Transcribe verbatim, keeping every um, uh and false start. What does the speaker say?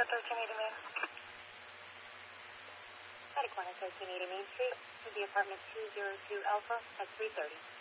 thirteen eighty Main. At a corner thirteen eighty Main Street, to the apartment two oh two Alpha at three thirty.